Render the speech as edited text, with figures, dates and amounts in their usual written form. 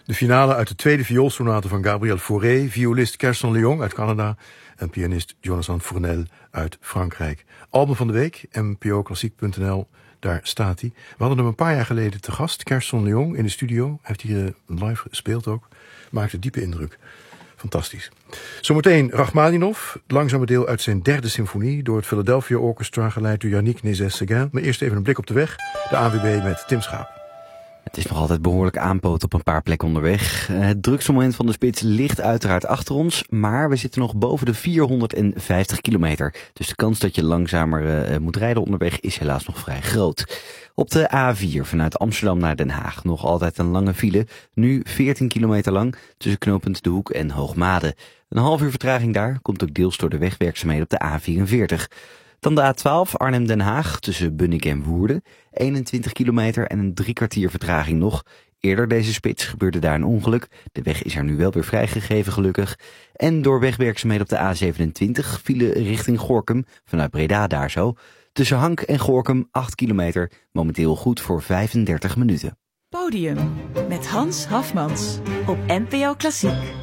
De finale uit de tweede vioolsonate van Gabriel Fauré, violist Kerson Leong uit Canada en pianist Jonathan Fournel uit Frankrijk. Album van de week, npoklassiek.nl, daar staat hij. We hadden hem een paar jaar geleden te gast, Kerson Leong, in de studio. Hij heeft hier live gespeeld ook. Maakte diepe indruk. Fantastisch. Zometeen Rachmaninov, het langzame deel uit zijn derde symfonie, door het Philadelphia Orchestra, geleid door Yannick Nézet-Séguin. Maar eerst even een blik op de weg. De ANWB met Tim Schaap. Het is nog altijd behoorlijk aanpoot op een paar plekken onderweg. Het drukste moment van de spits ligt uiteraard achter ons, maar we zitten nog boven de 450 kilometer. Dus de kans dat je langzamer moet rijden onderweg is helaas nog vrij groot. Op de A4 vanuit Amsterdam naar Den Haag nog altijd een lange file. Nu 14 kilometer lang tussen knooppunt De Hoek en Hoogmade. Een half uur vertraging daar komt ook deels door de wegwerkzaamheden op de A44. Dan de A12 Arnhem-Den Haag tussen Bunnik en Woerden. 21 kilometer en een 3 kwartier vertraging nog. Eerder deze spits gebeurde daar een ongeluk. De weg is er nu wel weer vrijgegeven gelukkig. En door wegwerkzaamheden op de A27 vielen richting Gorinchem vanuit Breda daar zo. Tussen Hank en Gorinchem 8 kilometer. Momenteel goed voor 35 minuten. Podium met Hans Hafmans op NPO Klassiek.